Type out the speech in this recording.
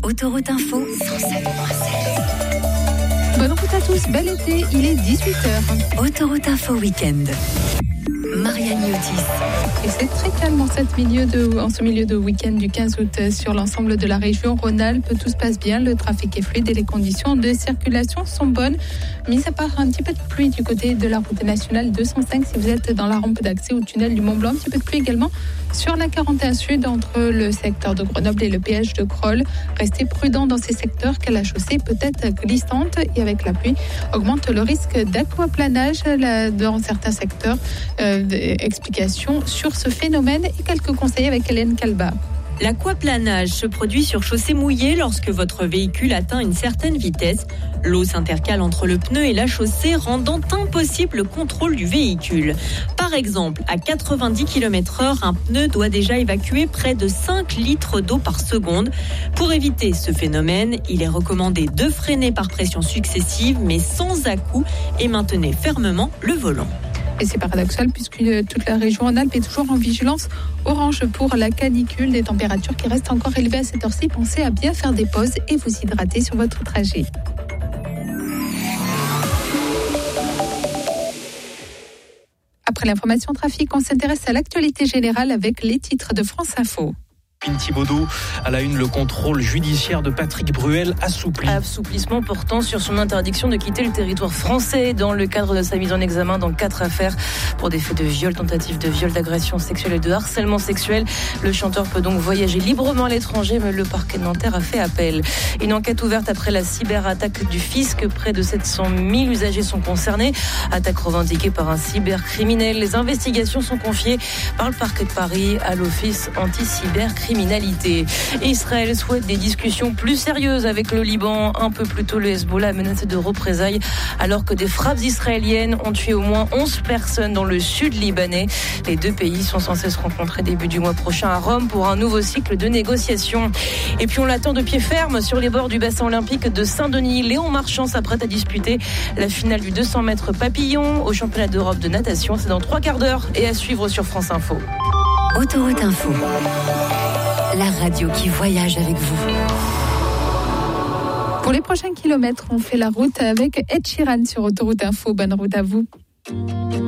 Autoroute Info 107.7. Bonne route à tous, bel été, il est 18h. Autoroute Info Week-end. Marianne Yotis. Et c'est très calme en ce milieu de week-end du 15 août sur l'ensemble de la région Rhône-Alpes. Tout se passe bien, le trafic est fluide et les conditions de circulation sont bonnes. Mis à part un petit peu de pluie du côté de la route nationale 205 si vous êtes dans la rampe d'accès au tunnel du Mont-Blanc. Un petit peu de pluie également sur la 41 Sud entre le secteur de Grenoble et le péage de Crolles. Restez prudents dans ces secteurs car la chaussée peut être glissante et avec la pluie augmente le risque d'aquaplanage dans certains secteurs. Explications sur ce phénomène et quelques conseils avec Hélène Calba. L'aquaplanage se produit sur chaussée mouillée lorsque votre véhicule atteint une certaine vitesse. L'eau s'intercale entre le pneu et la chaussée, rendant impossible le contrôle du véhicule. Par exemple, à 90 km/h, un pneu doit déjà évacuer près de 5 litres d'eau par seconde. Pour éviter ce phénomène, il est recommandé de freiner par pression successive, mais sans à-coups, et maintenez fermement le volant. Et c'est paradoxal puisque toute la région Rhône-Alpes est toujours en vigilance orange pour la canicule. Des températures qui restent encore élevées à cette heure-ci. Pensez à bien faire des pauses et vous hydrater sur votre trajet. Après l'information trafic, on s'intéresse à l'actualité générale avec les titres de France Info. Thibaudeau à la une, le contrôle judiciaire de Patrick Bruel assoupli. Assouplissement portant sur son interdiction de quitter le territoire français dans le cadre de sa mise en examen dans 4 affaires pour des faits de viol, tentative de viol, d'agression sexuelle et de harcèlement sexuel. Le chanteur peut donc voyager librement à l'étranger, mais le parquet de Nanterre a fait appel. Une enquête ouverte après la cyberattaque du fisc. Près de 700 000 usagers sont concernés. Attaque revendiquée par un cybercriminel. Les investigations sont confiées par le parquet de Paris à l'Office anti-cybercriminalité. Israël souhaite des discussions plus sérieuses avec le Liban. Un peu plus tôt, le Hezbollah a menacé de représailles alors que des frappes israéliennes ont tué au moins 11 personnes dans le sud libanais. Les deux pays sont censés se rencontrer début du mois prochain à Rome pour un nouveau cycle de négociations. Et puis on l'attend de pied ferme sur les bords du bassin olympique de Saint-Denis. Léon Marchand s'apprête à disputer la finale du 200 mètres papillon au championnat d'Europe de natation. C'est dans 3 quarts d'heure et à suivre sur France Info. Autoroute Info. La radio qui voyage avec vous. Pour les prochains kilomètres, on fait la route avec Ed Sheeran sur Autoroute Info. Bonne route à vous.